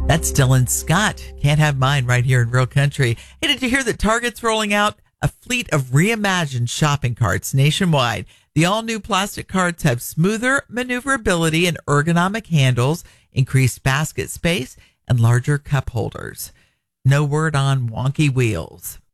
That's Dylan Scott. Can't have mine right here in Real Country. Hey, did you hear that Target's rolling out a fleet of reimagined shopping carts nationwide? The all-new plastic carts have smoother maneuverability and ergonomic handles, increased basket space, and larger cup holders. No word on wonky wheels.